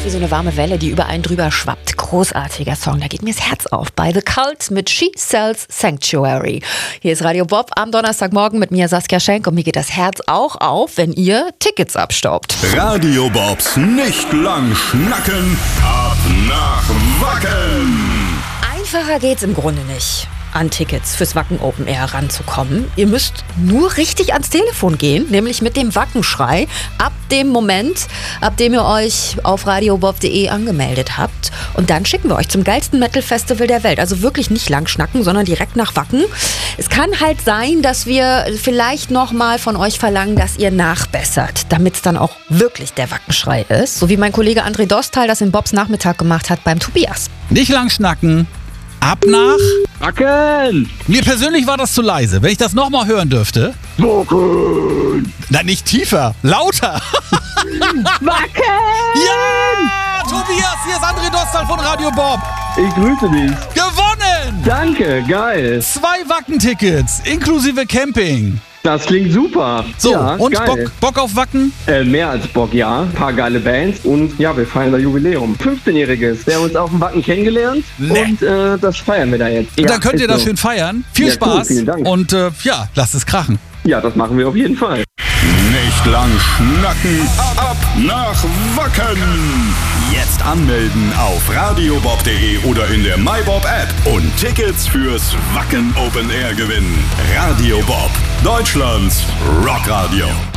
wie so eine warme Welle, die über einen drüber schwappt. Großartiger Song, da geht mir das Herz auf. Bei The Cult mit She Sells Sanctuary. Hier ist Radio Bob am Donnerstagmorgen mit mir, Saskia Schenk. Und mir geht das Herz auch auf, wenn ihr Tickets abstaubt. Radio Bobs nicht lang schnacken, ab nach Wacken. Einfacher geht's im Grunde nicht, an Tickets fürs Wacken Open Air ranzukommen. Ihr müsst nur richtig ans Telefon gehen, nämlich mit dem Wackenschrei. Ab dem Moment, ab dem ihr euch auf radiobob.de angemeldet habt. Und dann schicken wir euch zum geilsten Metal-Festival der Welt. Also wirklich nicht lang schnacken, sondern direkt nach Wacken. Es kann halt sein, dass wir vielleicht nochmal von euch verlangen, dass ihr nachbessert, damit es dann auch wirklich der Wackenschrei ist. So wie mein Kollege André Dostal das in Bobs Nachmittag gemacht hat beim Tobias. Nicht lang schnacken. Ab nach Wacken! Mir persönlich war das zu leise. Wenn ich das nochmal hören dürfte. Wacken! Nein, nicht tiefer, lauter. Wacken! Ja! Tobias, hier ist André Dostal von Radio Bob. Ich grüße dich. Gewonnen! Danke, geil. 2 Wacken-Tickets, inklusive Camping. Das klingt super. So, ja, und geil. Bock auf Wacken? Mehr als Bock, ja. Ein paar geile Bands und ja, wir feiern das Jubiläum. 15-Jähriges. Wir haben uns auf dem Wacken kennengelernt und das feiern wir da jetzt. Und dann könnt ihr das so schön feiern. Viel Ja, Spaß cool, vielen Dank. und ja, lasst es krachen. Ja, das machen wir auf jeden Fall. Nicht lang schnacken, ab nach Wacken. Jetzt anmelden auf radiobob.de oder in der MyBob-App und Tickets fürs Wacken Open Air gewinnen. Radio Bob, Deutschlands Rockradio.